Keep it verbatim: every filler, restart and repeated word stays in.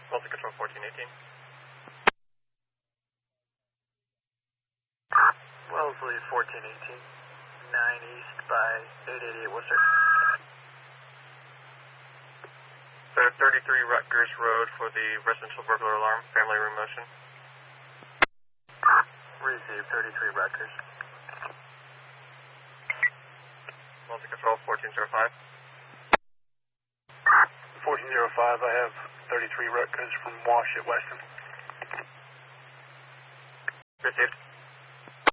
Delta Control fourteen eighteen. Wellesley fourteen eighteen. nine East by eight eighty-eight Worcester. They're thirty-three Rutgers Road for the residential burglar alarm, family room motion. Receive thirty-three Rutgers. Delta Control fourteen oh five. fourteen oh five, I have thirty-three Rutgers from Wash at Weston. Received.